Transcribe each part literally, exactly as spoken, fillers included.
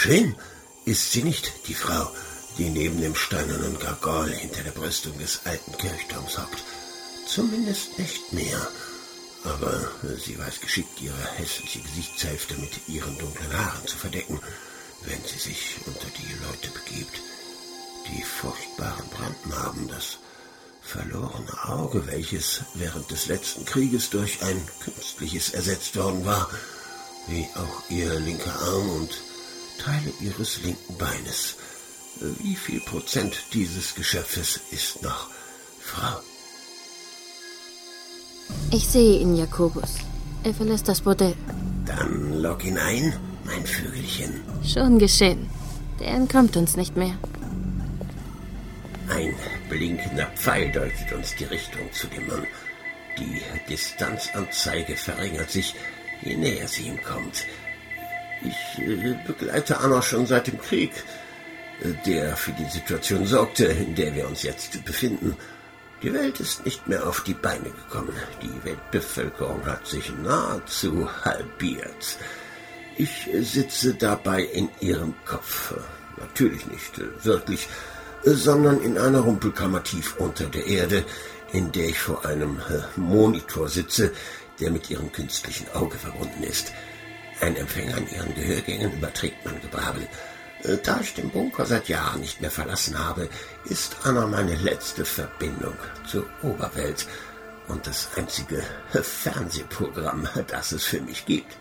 Schön ist sie nicht, die Frau, die neben dem steinernen Gargoyle hinter der Brüstung des alten Kirchturms hockt. Zumindest nicht mehr. Aber sie weiß geschickt, ihre hässliche Gesichtshälfte mit ihren dunklen Haaren zu verdecken, wenn sie sich unter die Leute begibt. Die furchtbaren Brandnarben, das verlorene Auge, welches während des letzten Krieges durch ein künstliches ersetzt worden war, wie auch ihr linker Arm und Teile ihres linken Beines. Wie viel Prozent dieses Geschöpfes ist noch Frau? Ich sehe ihn, Jakobus. Er verlässt das Bordell. Dann lock ihn ein, mein Vögelchen. Schon geschehen. Der entkommt uns nicht mehr. Ein blinkender Pfeil deutet uns die Richtung zu dem Mann. Die Distanzanzeige verringert sich, je näher sie ihm kommt. Ich äh, begleite Anna schon seit dem Krieg, äh, der für die Situation sorgte, in der wir uns jetzt befinden. Die Welt ist nicht mehr auf die Beine gekommen. Die Weltbevölkerung hat sich nahezu halbiert. Ich äh, sitze dabei in ihrem Kopf. Natürlich nicht äh, wirklich, äh, sondern in einer Rumpelkammer tief unter der Erde, in der ich vor einem äh, Monitor sitze, der mit ihrem künstlichen Auge verbunden ist. Ein Empfänger an ihren Gehörgängen überträgt mein Gebrabbel. Da ich den Bunker seit Jahren nicht mehr verlassen habe, ist Anna meine letzte Verbindung zur Oberwelt und das einzige Fernsehprogramm, das es für mich gibt.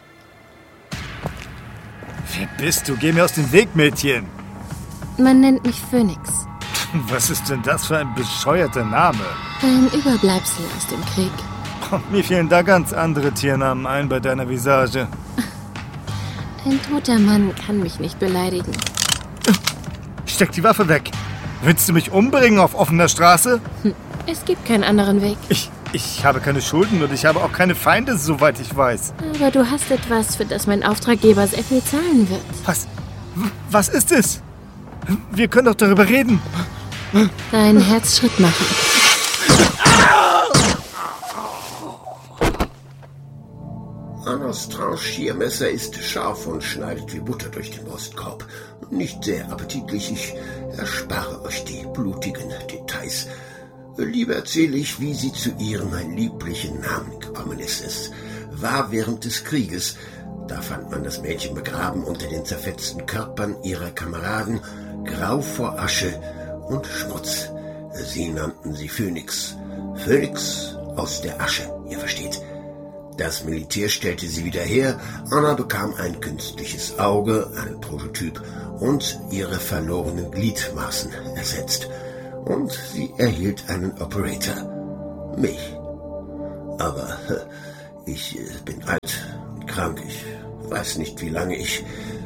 Wer bist du? Geh mir aus dem Weg, Mädchen! Man nennt mich Phönix. Was ist denn das für ein bescheuerter Name? Ein Überbleibsel aus dem Krieg. Oh, mir fielen da ganz andere Tiernamen ein bei deiner Visage. Ein toter Mann kann mich nicht beleidigen. Steck die Waffe weg. Willst du mich umbringen auf offener Straße? Hm, es gibt keinen anderen Weg. Ich, ich habe keine Schulden und ich habe auch keine Feinde, soweit ich weiß. Aber du hast etwas, für das mein Auftraggeber sehr viel zahlen wird. Was? Was ist es? Wir können doch darüber reden. Deinen Herzschritt machen. Annas Tranchiermesser ist scharf und schneidet wie Butter durch den Brustkorb. Nicht sehr appetitlich, ich erspare euch die blutigen Details. Lieber erzähle ich, wie sie zu ihrem lieblichen Namen gekommen ist. Es war während des Krieges. Da fand man das Mädchen begraben unter den zerfetzten Körpern ihrer Kameraden, grau vor Asche und Schmutz. Sie nannten sie Phönix. Phönix aus der Asche, ihr versteht. Das Militär stellte sie wieder her, Anna bekam ein künstliches Auge, einen Prototyp und ihre verlorenen Gliedmaßen ersetzt. Und sie erhielt einen Operator. Mich. Aber ich bin alt und krank. Ich weiß nicht, wie lange ich